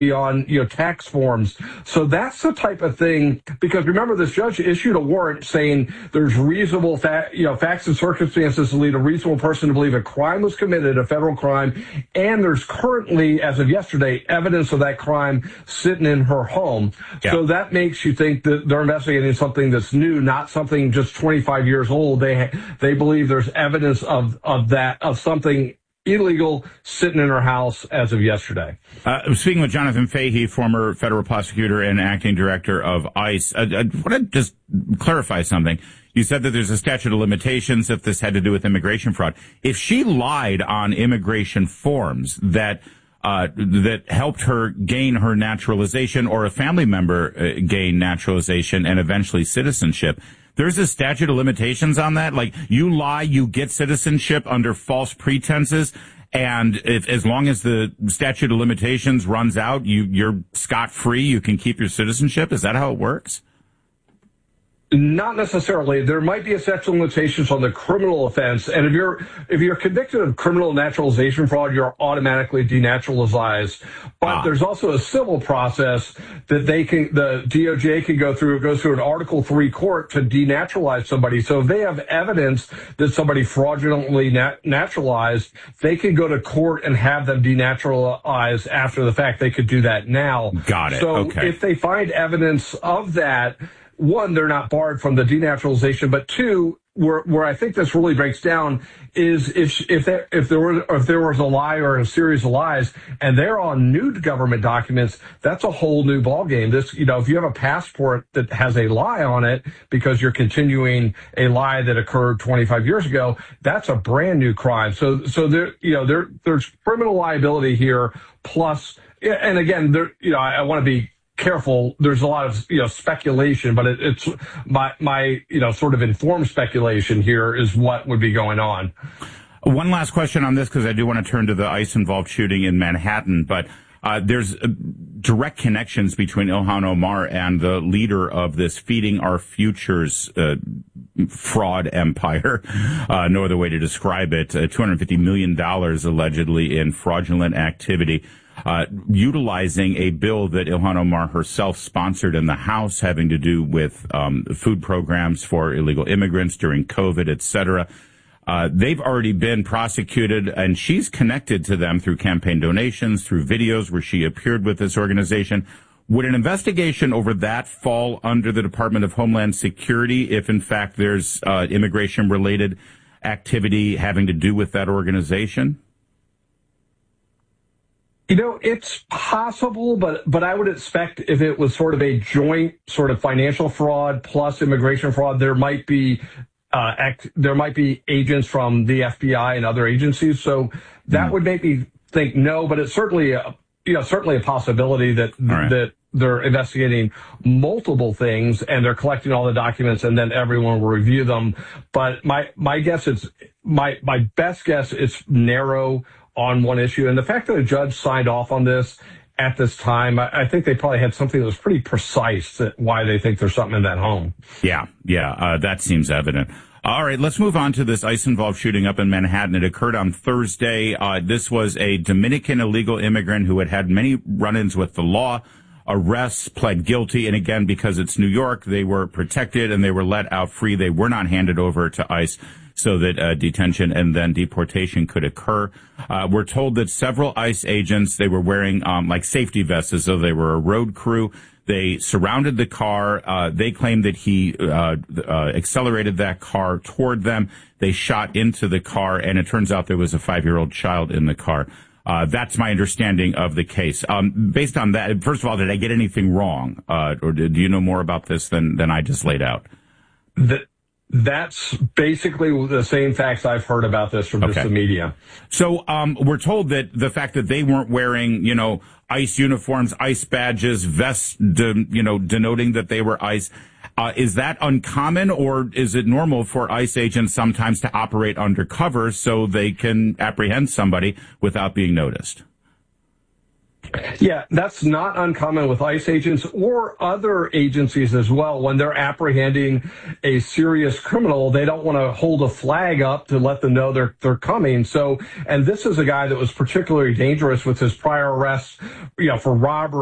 on, tax forms. So that's the type of thing, because remember, this judge issued a warrant saying there's reasonable facts and circumstances to lead a reasonable person to believe a crime was committed, a federal crime, and there's currently, as of yesterday, evidence of that crime sitting in her home. Yeah. So that makes you think that they're investigating something that's new, not something just 25 years old. They believe there's evidence of something illegal sitting in her house as of yesterday. Speaking with Jonathan Fahey, former federal prosecutor and acting director of ICE, I want to just clarify something. You said that there's a statute of limitations if this had to do with immigration fraud. If she lied on immigration forms that helped her gain her naturalization, or a family member gain naturalization and eventually citizenship, there's a statute of limitations on that. Like, you lie, you get citizenship under false pretenses, and as long as the statute of limitations runs out, you're scot-free, you can keep your citizenship. Is that how it works? Not necessarily. There might be a statute of limitations on the criminal offense, and if you're convicted of criminal naturalization fraud, you're automatically denaturalized. But there's also a civil process that the DOJ can go through. It goes through an Article III court to denaturalize somebody. So if they have evidence that somebody fraudulently naturalized, they can go to court and have them denaturalized after the fact. They could do that now. Got it. So okay. If they find evidence of that, one, they're not barred from the denaturalization, but two, where I think this really breaks down is if there was a lie or a series of lies and they're on new government documents, that's a whole new ballgame. This, if you have a passport that has a lie on it because you're continuing a lie that occurred 25 years ago, that's a brand new crime. So there's criminal liability here. Plus, and again, I want to be careful. There's a lot of speculation, but it's my sort of informed speculation here is what would be going on. One last question on this, because I do want to turn to the ICE-involved shooting in Manhattan, but there's direct connections between Ilhan Omar and the leader of this Feeding Our Futures fraud empire. No other way to describe it. $250 million allegedly in fraudulent activity. Utilizing a bill that Ilhan Omar herself sponsored in the House, having to do with food programs for illegal immigrants during COVID, et cetera. They've already been prosecuted, and she's connected to them through campaign donations, through videos where she appeared with this organization. Would an investigation over that fall under the Department of Homeland Security if, in fact, there's immigration-related activity having to do with that organization? It's possible, but I would expect if it was sort of a joint sort of financial fraud plus immigration fraud, there might be agents from the FBI and other agencies. So that would make me think no, but it's certainly a possibility that that they're investigating multiple things and they're collecting all the documents and then everyone will review them. But my guess is my best guess is narrow on one issue. And the fact that a judge signed off on this at this time, I think they probably had something that was pretty precise that why they think there's something in that home. Yeah, that seems evident. All right, let's move on to this ICE-involved shooting up in Manhattan. It occurred on Thursday. This was a Dominican illegal immigrant who had many run-ins with the law, arrests, pled guilty, and again, because it's New York, they were protected and they were let out free. They were not handed over to ICE so that detention and then deportation could occur. We're told that several ICE agents, they were wearing like safety vests as though they were a road crew. They surrounded the car. They claimed that he accelerated that car toward them. They shot into the car, and it turns out there was a 5-year-old child in the car. That's my understanding of the case. Based on that, first of all, did I get anything wrong? Or do you know more about this than I just laid out? That's basically the same facts I've heard about this from just the media. So we're told that the fact that they weren't wearing, ICE uniforms, ICE badges, vests, denoting that they were ICE, is that uncommon, or is it normal for ICE agents sometimes to operate undercover so they can apprehend somebody without being noticed? Yeah, that's not uncommon with ICE agents or other agencies as well. When they're apprehending a serious criminal, they don't want to hold a flag up to let them know they're coming. So, and this is a guy that was particularly dangerous with his prior arrests, for robbery.